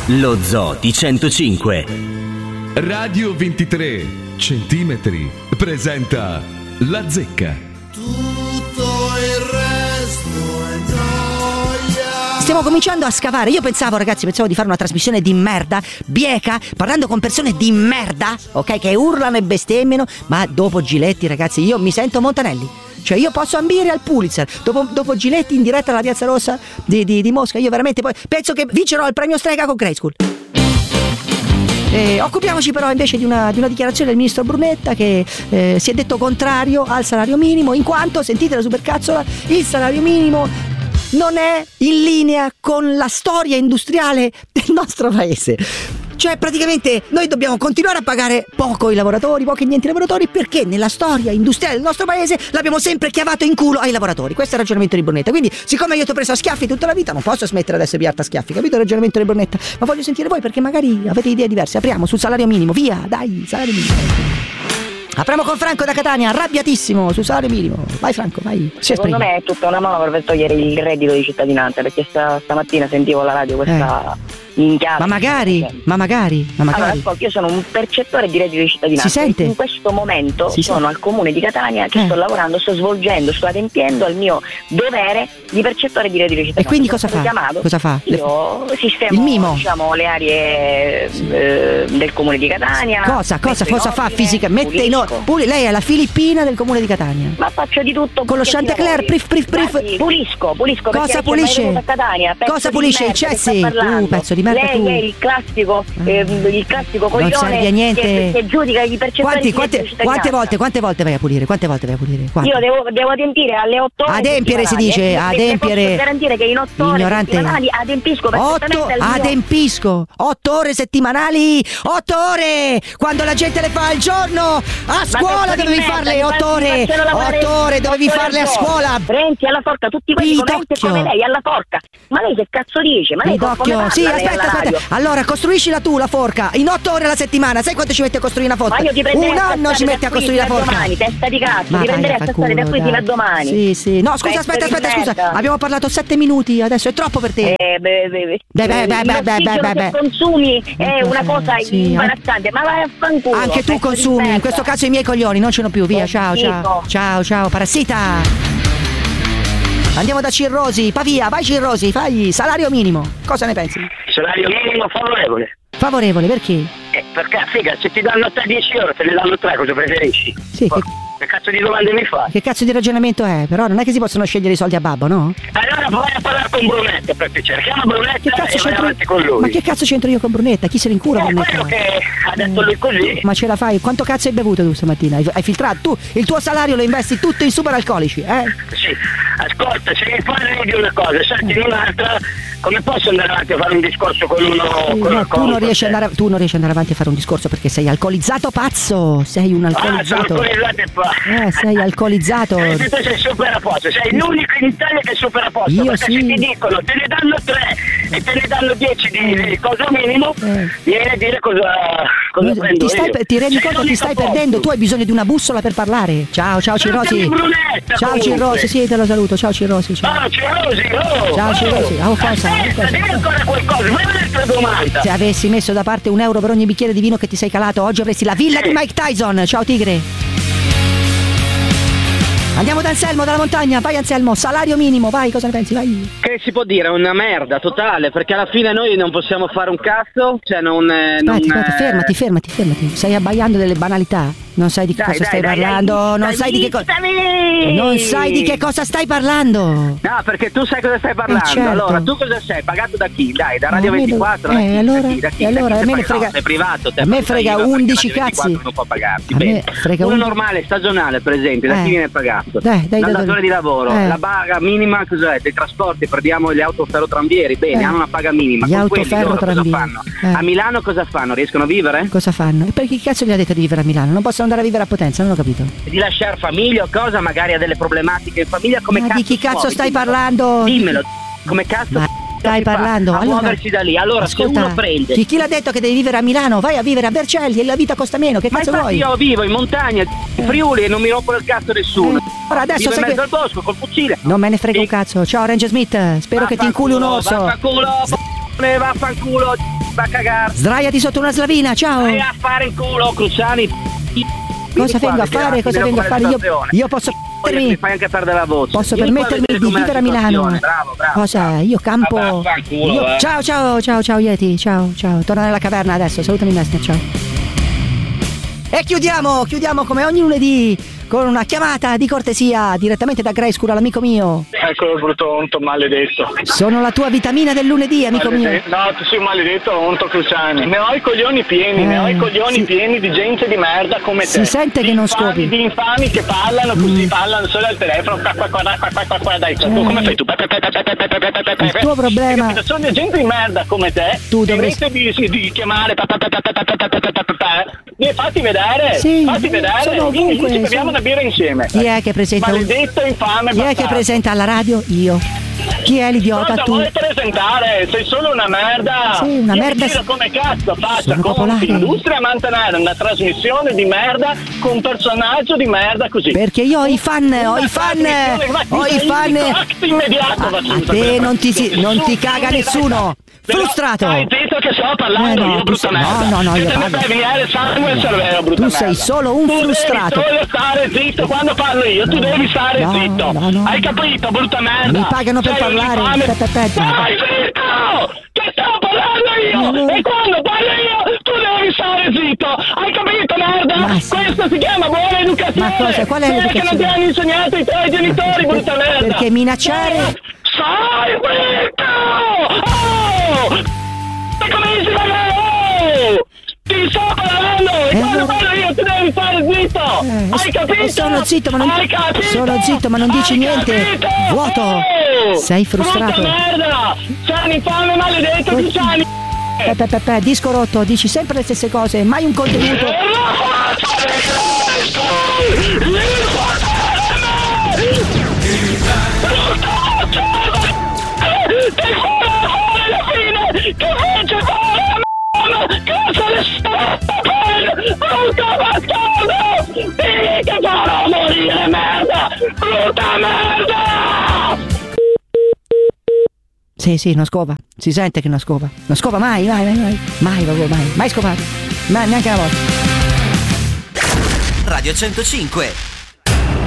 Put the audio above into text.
Lo Zoo di 105. Radio 23 centimetri presenta La Zecca. Tutto il resto è gioia. Stiamo cominciando a scavare. Io pensavo di fare una trasmissione di merda, bieca, parlando con persone di merda, ok, che urlano e bestemmiano, ma dopo Giletti, ragazzi, io mi sento Montanelli. Cioè io posso ambire al Pulitzer dopo Giletti in diretta alla Piazza Rossa di Mosca. Io veramente poi penso che vincerò il premio Strega con Grey School. Occupiamoci però invece di una dichiarazione del ministro Brunetta che si è detto contrario al salario minimo, in quanto, sentite la supercazzola, il salario minimo non è in linea con la storia industriale del nostro paese. Cioè praticamente noi dobbiamo continuare a pagare poco i lavoratori, pochi e niente i lavoratori, perché nella storia industriale del nostro paese l'abbiamo sempre chiavato in culo ai lavoratori. Questo è il ragionamento di Brunetta. Quindi siccome io ti ho preso a schiaffi tutta la vita, non posso smettere adesso di piarti a schiaffi, capito il ragionamento di Brunetta? Ma voglio sentire voi, perché magari avete idee diverse. Apriamo sul salario minimo, via, dai, salario minimo. Apriamo con Franco da Catania, arrabbiatissimo sul salario minimo. Vai Franco, vai. Secondo me è tutta una manovra per togliere il reddito di cittadinanza, perché stamattina sentivo alla radio questa minchiata. Ma magari. Allora, ascolta, io sono un percettore di reddito di cittadinanza. Si sente? In questo momento sono al comune di Catania che sto lavorando, sto adempiendo al mio dovere di percettore di reddito di cittadinanza. E quindi cosa fa? Cosa fa? Io sistemo, il mimo. Diciamo, le aree del comune di Catania. Cosa fa fisica? Mette in ordine. Lei è la Filippina del comune di Catania. Ma faccio di tutto. Con lo Chantecler, prif. Pulisco. Cosa pulisce? A Catania, Cosa pulisce? Il cessi? Pezzo di merda. Lei è il classico coglione. Non serve a niente. Che giudica i percettori. Quante volte vai a pulire? Quante? Io devo adempiere alle 8 ore. Adempiere si dice, adempiere. Posso garantire che in 8 ore settimanali adempisco perfettamente adempisco. 8 ore settimanali. 8 ore! Quando la gente le fa al giorno, a scuola dovevi farle 8 ore. 8 ore dovevi farle a scuola. Renzi alla forca, tutti quelli come lei alla forca. Ma lei che cazzo dice? Ma lei sì, aspetta. Allora, costruiscila tu la forca in 8 ore alla settimana. Sai quanto ci mette a costruire una forca? Ma io ti prenderei un anno ci mette a costruire la forca. Domani, testa di cazzo, ti prenderei a stare da qui fino a domani. Sì. No, scusa, aspetta, scusa. Abbiamo parlato 7 minuti, adesso è troppo per te. Che consumi è una cosa imbarazzante, ma vai a fanculo. Anche tu consumi, in questo caso i miei coglioni, non ce n'ho più, via, ciao, parassita. Andiamo da Cirrosi, Pavia, vai Cirrosi, fai salario minimo. Cosa ne pensi? Salario minimo Favorevole, perché? Perché figa, se ti danno 10 euro, te ne danno 3, cosa preferisci? Sì, che cazzo di domande mi fai? Che cazzo di ragionamento è? Però non è che si possono scegliere i soldi a babbo, no? Allora vai a parlare con Brunetta, perché cerchiamo Brunetta e vai avanti con lui. Ma che cazzo c'entro io con Brunetta? Chi se ne incura Brunetta? Quello che ha detto lui così. Ma ce la fai? Quanto cazzo hai bevuto tu stamattina? Hai filtrato? Tu il tuo salario lo investi tutto in superalcolici, eh? Sì, ascolta, se mi parli di una cosa, senti di un'altra, come posso andare avanti a fare un discorso con uno? Tu non riesci ad andare avanti a fare un discorso perché sei alcolizzato, pazzo! Sei un alcolizzato. Sono alcolizzato e fa. Sei alcolizzato. Tu sei super a posto, sei l'unico in Italia che è super a posto. Io perché sì. Se ti dicono te ne danno 3 e te ne danno 10 di cosa minimo, vieni a dire cosa prendo io. Ti rendi conto che ti stai perdendo? Tu hai bisogno di una bussola per parlare. Ciao Cirrosi. Ciao Cirrosi, sì, te lo saluto. Ciao Cirrosi. Ciao Cirrosi. Ciao Cirrosi. Devi ancora qualcosa, ma un'altra domanda. Se avessi messo da parte €1 per ogni bicchiere di vino che ti sei calato, oggi avresti la villa di Mike Tyson. Ciao Tigre. Andiamo da Anselmo, dalla montagna, vai Anselmo, salario minimo, vai, cosa ne pensi, vai? Che si può dire, una merda totale, perché alla fine noi non possiamo fare un cazzo, cioè Aspetta, fermati, stai abbaiando delle banalità, non sai di che cosa stai parlando, non sai di che cosa stai parlando. No, perché tu sai cosa stai parlando, certo. Allora, tu cosa sei, pagato da chi? Dai, da Radio 24? Allora, a me ne frega, sei privato, a me frega 11 cazzi. Non può pagarti, bene. Uno normale, stagionale, per esempio, da chi viene pagato? Dai, dal datore di lavoro, la paga minima cos'è? Dei trasporti, prendiamo gli autoferrotranvieri, bene, hanno una paga minima. Gli autoferrotranvieri. Cosa fanno? A Milano cosa fanno? Riescono a vivere? Cosa fanno? E perché chi cazzo gli ha detto di vivere a Milano? Non possono andare a vivere a Potenza, non ho capito. Di lasciare famiglia o cosa? Magari ha delle problematiche in famiglia, come cazzo? Di chi cazzo stai parlando? Dimmelo, come cazzo stai parlando? A muoversi da lì. Allora, ascolta, se uno prende. Chi l'ha detto che devi vivere a Milano? Vai a vivere a Vercelli e la vita costa meno. Che cazzo vuoi? Io vivo in montagna, in Friuli, e non mi rompo il cazzo nessuno. Ora adesso vivo in mezzo al bosco col fucile. Non me ne frega un cazzo. Ciao Ranger Smith, spero che ti inculi un orso. Vaffanculo, va a cagare. Sdraiati sotto una slavina, ciao. Vai a fare il culo, Cruciani. Cosa vengo a fare? Io posso mi fai anche perdere la voce. Posso permettermi di vivere a Milano. Bravo. Cosa? Io campo. Ciao Yeti, ciao. Torna nella caverna adesso, salutami Messner, ciao. E chiudiamo come ogni lunedì con una chiamata di cortesia direttamente da Grayskull all'amico mio. Eccolo il brutto onto maledetto. Sono la tua vitamina del lunedì, amico mio. No, tu sei un maledetto onto Cruciani. Ne ho i coglioni pieni, pieni di gente di merda come te. Si sente che non scopi. Di infami che parlano così, parlano solo al telefono. Dai, come fai tu? Il tuo problema. Sono gente di merda come te. Tu dovresti di chiamare. Fatti vedere. Sì, fatti vedere. Sono ovunque. Ci beviamo una birra insieme. Chi è che presenta? Maledetto infame. Chi è che presenta alla radio? Io. Chi è l'idiota? Cosa tu? vuoi presentare? Sei solo una merda. Sì, una merda. Io come cazzo faccia Sono con popolare. l'industria a mantenere una trasmissione di merda con un personaggio di merda così. Perché io ho i fan. Immediato, a te non ti caga nessuno. Frustrato. Hai detto che sto parlando io, brutta merda. No, io parlo. Che te ne fai venire sangue al cervello, brutta merda. Tu sei solo un frustrato. Tu devi stare zitto quando parlo io, tu devi stare zitto. No. Hai capito, brutta merda? Mi pagano per parlare. Stai zitto! Che stavo parlando io! E quando parlo io, tu devi stare zitto! Hai capito, merda? Questo si chiama buona educazione! Ma cosa? Qual è l'educazione? Perché non ti hanno insegnato i tuoi genitori, brutta merda! Perché minacciare... Stai zitto! Oh! E cominci da me! Oh! Ti sto parlando! E quando parlo io tu devi stare zitto! Hai capito? Sono zitto, ma non dici niente! Vuoto! Sei frustrato! Brutta merda! Sei un infame maledetto, Cruciani! Disco rotto, dici sempre le stesse cose, mai un contenuto! Che faccio fare? Cosa le sto brutta bastardo! Che farò morire, merda! Brutta merda! Sì, non scopa. Si sente che non scopa. Non scopa mai scopato. Mai neanche una volta. Radio 105